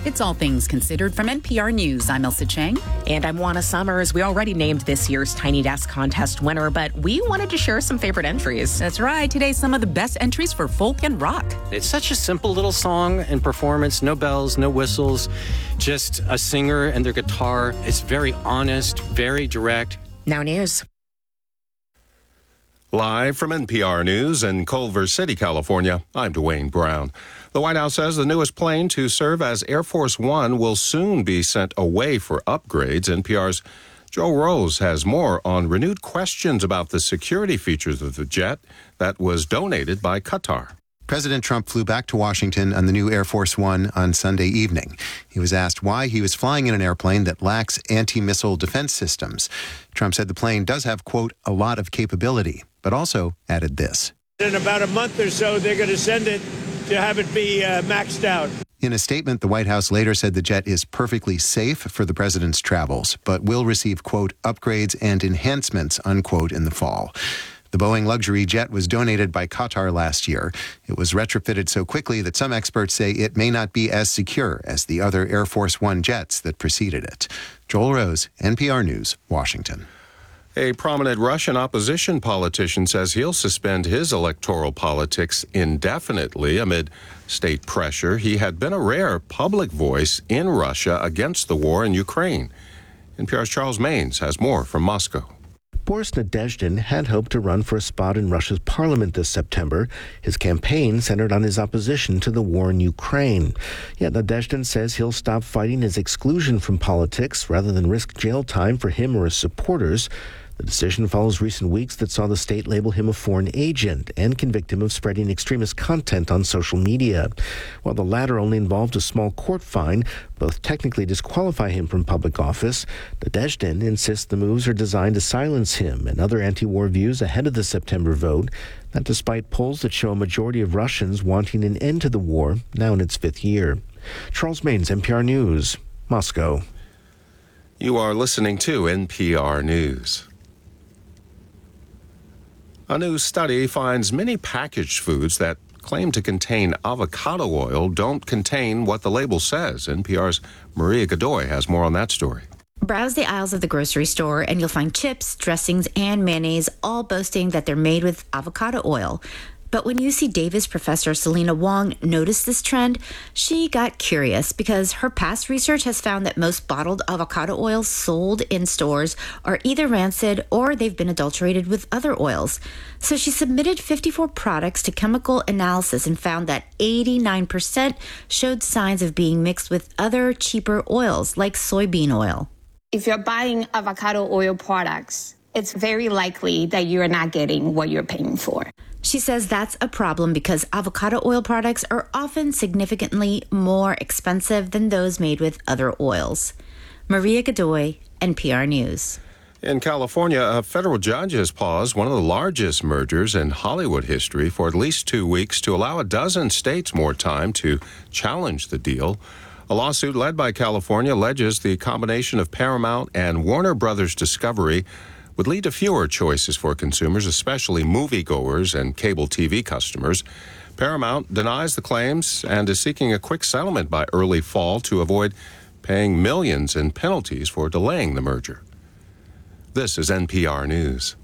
It's All Things Considered from NPR News. I'm Elsa Chang. And I'm Juana Summers. We already named this year's Tiny Desk Contest winner, but we wanted to share some favorite entries. That's right. Today, some of the best entries for folk and rock. It's such a simple little song and performance. No bells, no whistles, just a singer and their guitar. It's very honest, very direct. Now news. Live from NPR News in Culver City, California, I'm Dwayne Brown. The White House says the newest plane to serve as Air Force One will soon be sent away for upgrades. NPR's Joe Rose has more on renewed questions about the security features of the jet that was donated by Qatar. President Trump flew back to Washington on the new Air Force One on Sunday evening. He was asked why he was flying in an airplane that lacks anti-missile defense systems. Trump said the plane does have, quote, a lot of capability, but also added this. In about a month or so, they're going to send it to have it be maxed out. In a statement, the White House later said the jet is perfectly safe for the president's travels, but will receive, quote, upgrades and enhancements, unquote, in the fall. The Boeing luxury jet was donated by Qatar last year. It was retrofitted so quickly that some experts say it may not be as secure as the other Air Force One jets that preceded it. Joel Rose, NPR News, Washington. A prominent Russian opposition politician says he'll suspend his electoral politics indefinitely amid state pressure. He had been a rare public voice in Russia against the war in Ukraine. NPR's Charles Maines has more from Moscow. Boris Nadezhdin had hoped to run for a spot in Russia's parliament this September. His campaign centered on his opposition to the war in Ukraine. Yet Nadezhdin says he'll stop fighting his exclusion from politics rather than risk jail time for him or his supporters. The decision follows recent weeks that saw the state label him a foreign agent and convict him of spreading extremist content on social media. While the latter only involved a small court fine, both technically disqualify him from public office. Nadezhdin insists the moves are designed to silence him and other anti-war views ahead of the September vote, that despite polls that show a majority of Russians wanting an end to the war now in its fifth year. Charles Maines, NPR News, Moscow. You are listening to NPR News. A new study finds many packaged foods that claim to contain avocado oil don't contain what the label says. NPR's Maria Godoy has more on that story. Browse the aisles of the grocery store and you'll find chips, dressings, and mayonnaise all boasting that they're made with avocado oil. But when UC Davis professor Selena Wong noticed this trend, she got curious because her past research has found that most bottled avocado oils sold in stores are either rancid or they've been adulterated with other oils. So she submitted 54 products to chemical analysis and found that 89% showed signs of being mixed with other cheaper oils like soybean oil. If you're buying avocado oil products, it's very likely that you're not getting what you're paying for. She says that's a problem because avocado oil products are often significantly more expensive than those made with other oils. Maria Godoy, NPR News. In California, a federal judge has paused one of the largest mergers in Hollywood history for at least 2 weeks to allow a dozen states more time to challenge the deal. A lawsuit led by California alleges the combination of Paramount and Warner Brothers Discovery would lead to fewer choices for consumers, especially moviegoers and cable TV customers. Paramount denies the claims and is seeking a quick settlement by early fall to avoid paying millions in penalties for delaying the merger. This is NPR News.